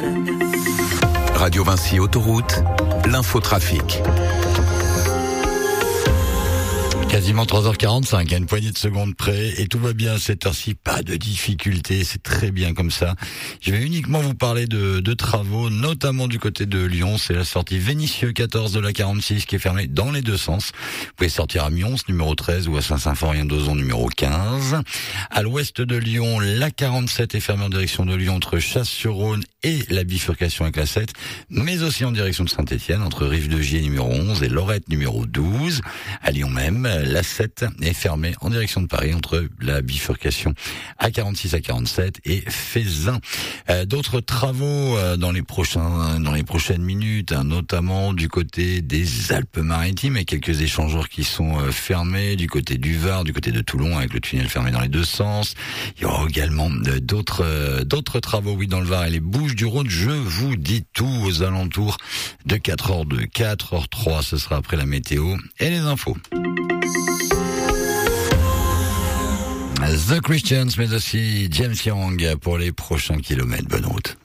Radio Vinci Autoroute, l'infotrafic. Quasiment 3h45, à une poignée de secondes près, et tout va bien à cette heure-ci, pas de difficulté, c'est très bien comme ça. Je vais uniquement vous parler de travaux, notamment du côté de Lyon, c'est la sortie Vénissieux 14 de la 46 qui est fermée dans les deux sens. Vous pouvez sortir à Mions, numéro 13, ou à Saint-Symphorien-d'Ozon, numéro 15. À l'ouest de Lyon, la 47 est fermée en direction de Lyon entre Chasse-sur-Rhône et la bifurcation avec la 7, mais aussi en direction de Saint-Étienne, entre Rive-de-Gier numéro 11 et Lorette numéro 12. À Lyon même, la 7 est fermée en direction de Paris entre la bifurcation A46 à 47 et Fézin. D'autres travaux dans les prochaines minutes, notamment du côté des Alpes-Maritimes, avec quelques échangeurs qui sont fermés, du côté du Var, du côté de Toulon, avec le tunnel fermé dans les deux sens. Il y aura également d'autres travaux, oui, dans le Var et les Bouches-du-Rhône. Je vous dis tout aux alentours de 4h02, 4h03, ce sera après la météo et les infos. The Christians, mais aussi James Young pour les prochains kilomètres. Bonne route.